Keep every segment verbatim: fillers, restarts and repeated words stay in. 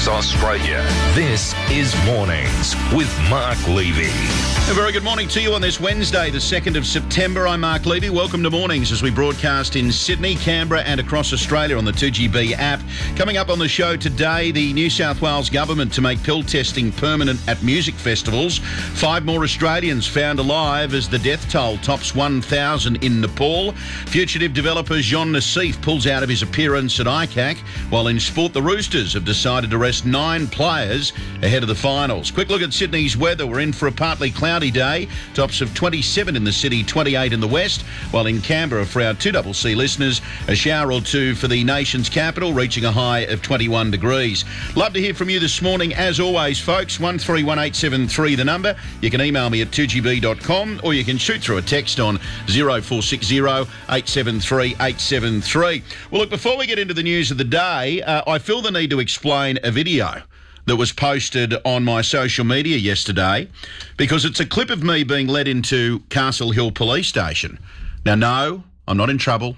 Mornings Australia. This is Mornings with Mark Levy. A very good morning to you on this Wednesday, the second of September. I'm Mark Levy. Welcome to Mornings as we broadcast in Sydney, Canberra and across Australia on the two G B app. Coming up on the show today, the New South Wales government to make pill testing permanent at music festivals. Five more Australians found alive as the death toll tops one thousand in Nepal. Fugitive developer Jean Nassif pulls out of his appearance at I C A C, while in sport the Roosters have decided to rest nine players ahead of the finals. Quick look at Sydney's weather. We're in for a partly cloudy day. Tops of twenty-seven in the city, twenty-eight in the west, while in Canberra for our two C C listeners, a shower or two for the nation's capital, reaching a high of twenty-one degrees. Love to hear from you this morning, as always, folks. one three one eight seven three the number. You can email me at two g b dot com or you can shoot through a text on zero four six zero eight seven three eight seven three. Well, look, before we get into the news of the day, uh, I feel the need to explain a video that was posted on my social media yesterday, because it's a clip of me being led into Castle Hill Police Station. Now, no, I'm not in trouble.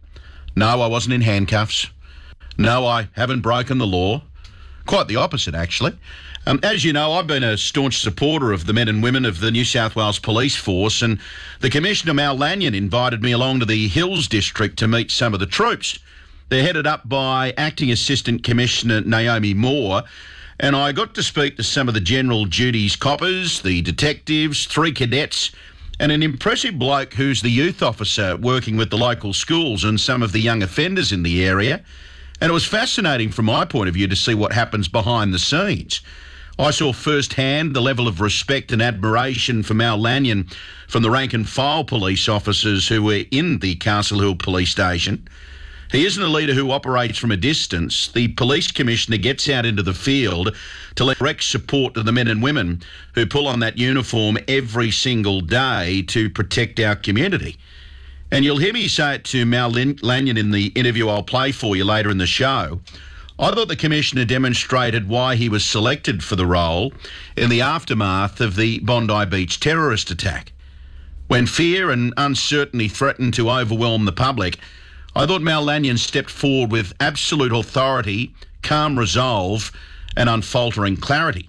No, I wasn't in handcuffs. No, I haven't broken the law. Quite the opposite, actually. Um, as you know, I've been a staunch supporter of the men and women of the New South Wales Police Force, and the Commissioner, Mal Lanyon, invited me along to the Hills District to meet some of the troops. They're headed up by Acting Assistant Commissioner Naomi Moore, and I got to speak to some of the general duties coppers, the detectives, three cadets, and an impressive bloke who's the youth officer working with the local schools and some of the young offenders in the area. And it was fascinating from my point of view to see what happens behind the scenes. I saw firsthand the level of respect and admiration for Mal Lanyon from the rank and file police officers who were in the Castle Hill Police Station. He isn't a leader who operates from a distance. The police commissioner gets out into the field to lend direct support to the men and women who pull on that uniform every single day to protect our community. And you'll hear me say it to Mal Lanyon in the interview I'll play for you later in the show. I thought the Commissioner demonstrated why he was selected for the role in the aftermath of the Bondi Beach terrorist attack. When fear and uncertainty threatened to overwhelm the public, I thought Mal Lanyon stepped forward with absolute authority, calm resolve and unfaltering clarity.